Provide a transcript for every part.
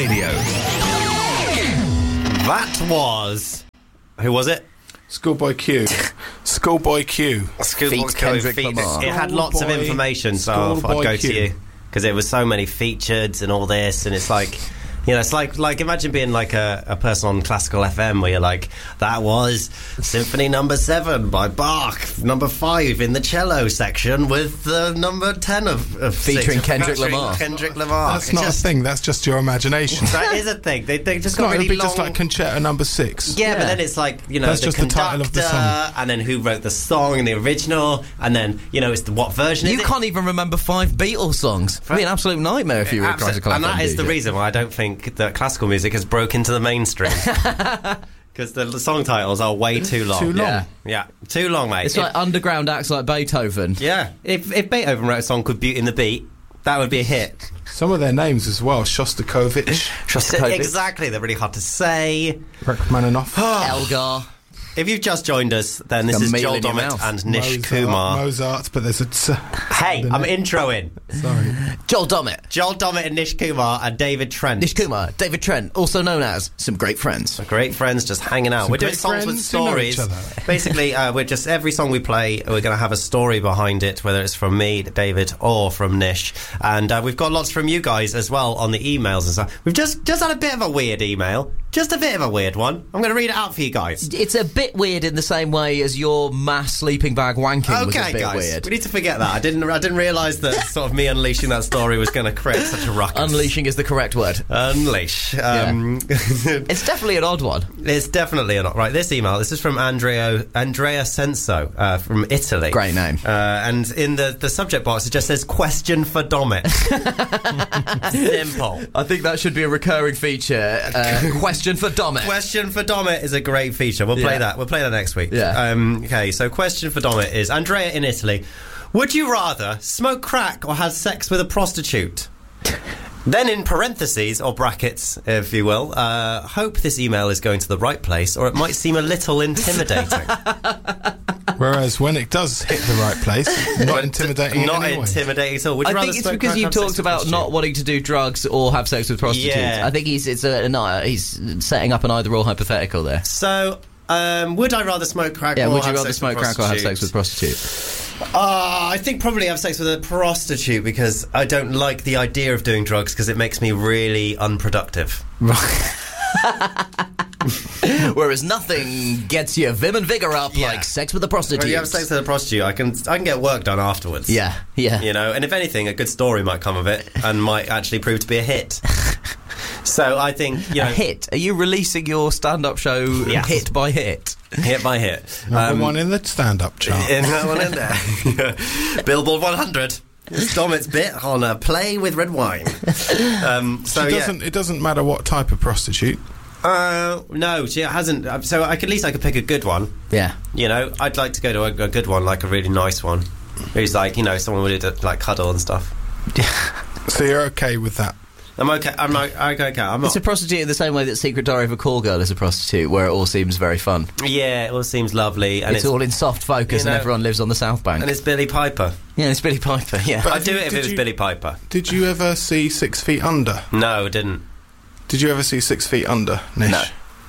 Radio. That was... Who was it? Schoolboy Q. Schoolboy Q. Schoolboy Feat Kendrick Q. Lamar. It had lots of Schoolboy- information, so I thought I'd Schoolboy go Q. to you. Because it was so many featured and all this, and it's like... You know, it's like imagine being like a person on classical FM where you're like, that was Symphony Number 7 by Bach, number 5 in the cello section with number 10 of Featuring 6, Kendrick featuring Lamar. Kendrick Lamar. That's It's not just, a thing. That's just your imagination. That is a thing. They just No, got really it'd be long. just like Concerto Number 6. Yeah, but then it's like, you know, That's the just the conductor, title of the song. and then who wrote the song and the original, and then, you know, it's what version is You it? can't even remember 5 Beatles songs. It'd be an absolute nightmare if you were a classical And FM that is the DJ. reason why I don't think that classical music has broken into the mainstream. Because the song titles are way too long. Too long. Yeah. Yeah, too long, mate. It's like underground acts like Beethoven. Yeah, if Beethoven wrote a song called Beauty and the Beat, that would be a hit. Some of their names as well. Shostakovich, Shostakovich. Exactly, they're really hard to say. Rachmaninoff, Elgar. If you've just joined us, then this Like a is meal Joel in your Dommett mouth. and Nish Kumar. Mozart, but there's a... Hey, I'm introing. Sorry. Joel Dommett. Joel Dommett and Nish Kumar and David Trent. Nish Kumar. David Trent, also known as Some Great Friends. Great friends just hanging out. Some We're doing great songs with friends who know each stories. other. Basically, we're just every song we play, we're going to have a story behind it, whether it's from me, David, or from Nish. And we've got lots from you guys as well on the emails and stuff. We've just had a bit of a weird email. Just a bit of a weird one. I'm going to read it out for you guys. It's a bit weird in the same way as your mass sleeping bag wanking was a Okay, bit guys, weird. we need to forget that. I didn't realise that sort of me unleashing that story was going to create such a ruckus. Unleashing is the correct word. Unleash. It's definitely an odd one. It's definitely not right. This email. This is from Andrea Senso from Italy. Great name. And in the subject box, it just says "question for Dommett." Simple. I think that should be a recurring feature. Question for Dommett. Question for Dommett is a great feature. We'll play Yeah. that. We'll play that next week. Yeah. Okay. So, question for Dommett is Andrea in Italy. Would you rather smoke crack or have sex with a prostitute? Then in parentheses, or brackets, if you will, hope this email is going to the right place, or it might seem a little intimidating. Whereas when it does hit the right place, not intimidating. Not in any way. intimidating at all. Would you I rather think it's smoke because crack or you have sex talked with a about prostitute? not wanting to do drugs or have sex with prostitutes. Yeah. I think he's setting up an either-or hypothetical there. So, would I rather smoke crack Yeah, or would you have rather sex smoke with a crack or have prostitute? sex with prostitutes? I think probably have sex with a prostitute because I don't like the idea of doing drugs because it makes me really unproductive. Whereas nothing gets your vim and vigour up Yeah. like sex with a prostitute. When you have sex with a prostitute, I can get work done afterwards. Yeah. You know, and if anything, a good story might come of it and might actually prove to be a hit. So I think, you A know... hit? Are you releasing your stand-up show Yes. hit by hit? Hit by hit. Number one in the stand-up chart. In that one in there. Billboard 100. It's Dommett's bit on a play with red wine. It doesn't matter what type of prostitute. No, she hasn't. So at least I could pick a good one. Yeah. You know, I'd like to go to a good one, like a really nice one. Who's like, you know, someone would like cuddle and stuff. So you're okay with that? I'm okay. I'm like, okay. I'm It's not. a prostitute in the same way that Secret Diary of a Call Girl is a prostitute, where it all seems very fun. Yeah, it all seems lovely, and It's all in soft focus, you know, and everyone lives on the South Bank. and it's Billy Piper. Yeah, it's Billy Piper. Yeah. But I'd do it if did it was you- Billy Piper. Did you ever see 6 Feet Under? No, it didn't. Did you ever see 6 Feet Under, Nish? No.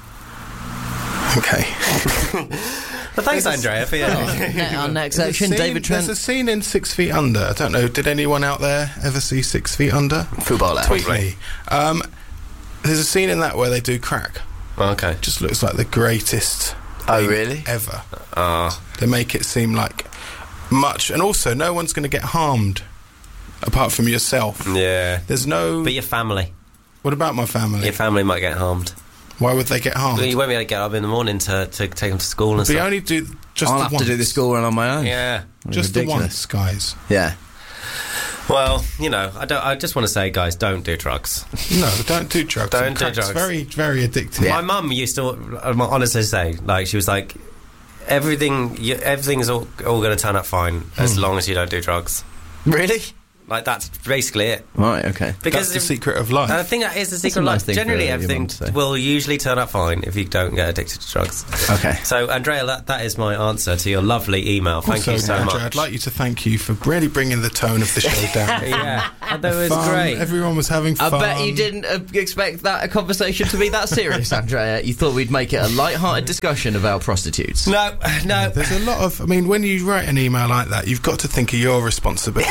Okay. But thanks, Andrea, for Our next section, David There's Trent. a scene in 6 Feet Under. I don't know. Did anyone out there ever see 6 Feet Under? Football Tweet me. There's a scene in that where they do crack. Okay. Just looks like the greatest Oh, thing really? ever. Ah. They make it seem like much, and also no one's going to get harmed apart from yourself. Yeah. There's no. But your family. What about my family? Your family might get harmed. Why would they get harmed? Well, you won't be able to get up in the morning to take them to school and But you stuff. only do just I'll the have once. to do the school run on my own. Yeah. Just the Ridiculous. once, guys. Yeah. Well, you know, I just want to say, guys, don't do drugs. No, don't do drugs. Don't And do crack's drugs. Very, very addictive. Yeah. My mum used to honestly say, like, she was like, everything's all going to turn out fine as long as you don't do drugs. Really? Like, that's basically it. Right, okay. Because That's the secret of life. I think that is the That's secret a of nice life. thing Generally, for your everything mum to say. will usually turn out fine if you don't get addicted to drugs. Okay. So, Andrea, that is my answer to your lovely email. Thank you so Andrea, much. I'd like you to thank you for really bringing the tone of the show down. Yeah, that was Fun. great. Everyone was having I fun. bet you didn't expect that a conversation to be that serious, Andrea. You thought we'd make it a light-hearted discussion about prostitutes. No. There's a lot of... I mean, when you write an email like that, you've got to think of your responsibility.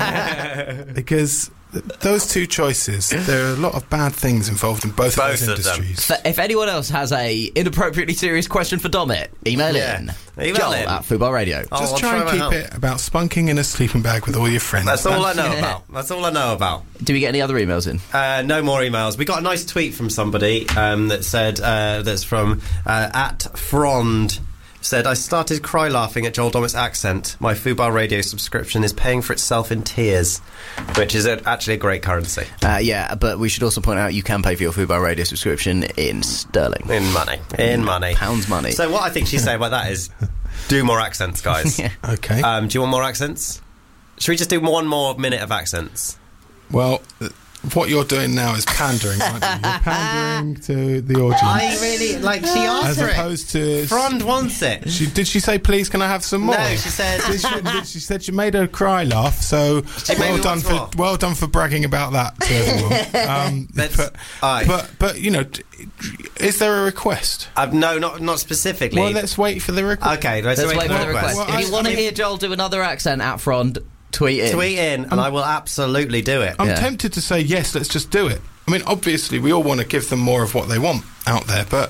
Because those two choices, there are a lot of bad things involved in both of those Both of them. industries. If anyone else has a inappropriately serious question for Domit, email in. Email Joel in. at Football Radio. Oh, Just I'll try and my keep help. it about spunking in a sleeping bag with all your friends. That's all I know about. That's all I know about. Do we get any other emails in? No more emails. We got a nice tweet from somebody that said, that's from at Frond. Said, I started cry laughing at Joel Dommett's accent. My Fubar Radio subscription is paying for itself in tears, which is actually a great currency. Yeah, but we should also point out you can pay for your Fubar Radio subscription in sterling. In money. Pounds money. So what I think she's saying about that is, do more accents, guys. Yeah. Okay. Do you want more accents? Should we just do one more minute of accents? Well, what you're doing now is pandering, aren't you? You're pandering to the audience. I really, like, she asked As for opposed to... it. Frond wants it. Did she say, please, can I have some more? No, she said... She said she made her cry laugh, so maybe wants more. well done for bragging about that to everyone. But you know, is there a request? No, not specifically. Well, let's wait for the request. Okay, let's Let's wait wait for for the request. Well, If you want to I mean- hear Joel do another accent at Frond, tweet in. Tweet in, and I will absolutely do it. I'm Yeah. tempted to say yes, let's just do it. I mean, obviously, we all want to give them more of what they want out there, but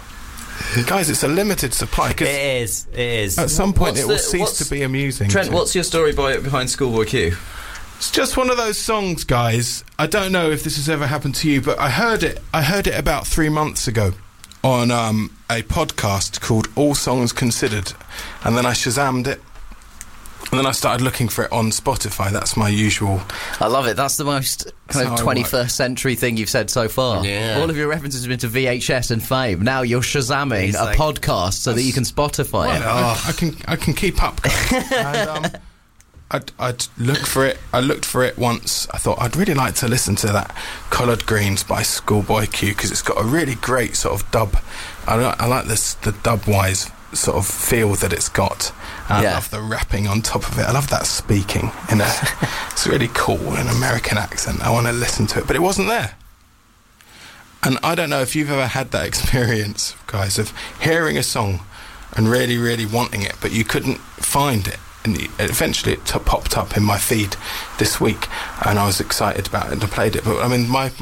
guys, it's a limited supply. 'Cause It is. at some point, What's it will the- cease what's- to be amusing. Trent, to- what's your story behind Schoolboy Q? It's just one of those songs, guys. I don't know if this has ever happened to you, but I heard it about 3 months ago on a podcast called All Songs Considered, and then I Shazammed it, and then I started looking for it on Spotify. That's my usual. I love it. That's the most kind of how I 21st century thing you've said so far. Yeah. All of your references have been to VHS and Fame. Now you're Shazamming He's a like- podcast so that you can Spotify it. I can keep up, guys. And, I'd look for it. I looked for it once. I thought I'd really like to listen to that Coloured Greens by Schoolboy Q because it's got a really great sort of dub. I like the dub-wise sort of feel that it's got. And Yeah. I love the rapping on top of it. I love that speaking in a. It's really cool, an American accent. I want to listen to it, but it wasn't there. And I don't know if you've ever had that experience, guys, of hearing a song and really, really wanting it, but you couldn't find it. And eventually it popped up in my feed this week, and I was excited about it and I played it. But I mean, my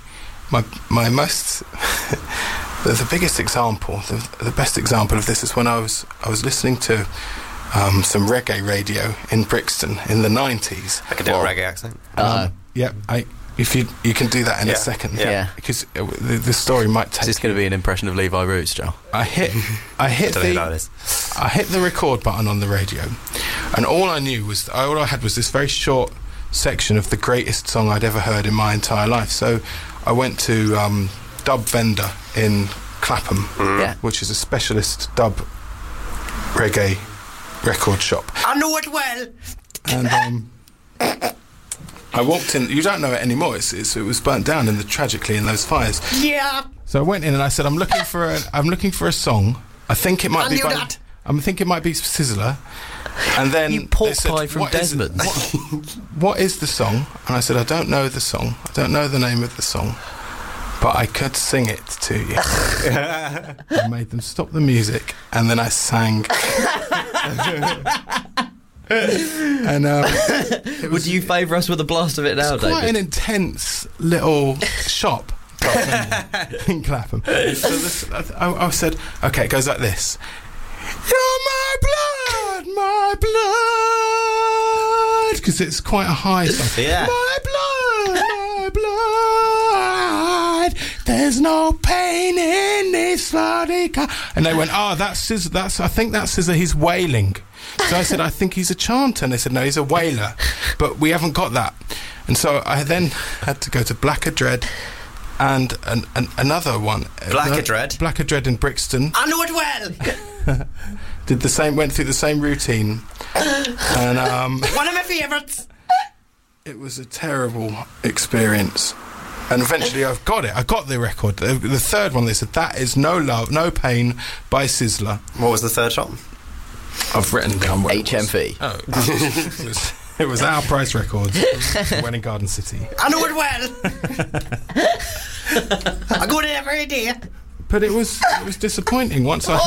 most the biggest example, the best example of this is when I was listening to some reggae radio in Brixton in the 90s. I can do a reggae accent. Yeah, if you can do that in Yeah, a second, yeah. because the story might Is take. this going to be an impression of Levi Roots, Joel? I hit Don't know about this. I hit the record button on the radio, and all I had was this very short section of the greatest song I'd ever heard in my entire life. So I went to Dub Vendor in Clapham, Yeah. which is a specialist dub reggae record shop. I know it well. And I walked in. You don't know it anymore. It was burnt down tragically in those fires. Yeah. So I went in and I said, I'm looking for a song. I think it might be. knew that. I think it might be Sizzler. And then You pork they said, pie from "What is it? Desmond." What is the song? And I said, I don't know the song. I don't know the name of the song, but I could sing it to you. I made them stop the music, and then I sang. And Would you favour us with a blast of it now, it's quite David? an intense little shop in Clapham. So I said, okay, it goes like this. You're my blood, because it's quite a high song. Yeah. My blood, there's no pain in this body. And they went, that's Scissor. I think that's Scissor. He's wailing. So I said, I think he's a chanter. And they said, no, he's a wailer. But we haven't got that. And so I then had to go to Blacker Dread and another one. Blacker Dread? Blacker Dread in Brixton. I know it well. Went through the same routine. And One of my favourites. It was a terrible experience. And eventually I've got it. I got the record. The third one, they said, that is No Love, No Pain by Sizzler. What was the third shot? I've written down what HMV. it was Our Price Records. Welwyn Garden City. I know it well. I go there every day. But it was disappointing once I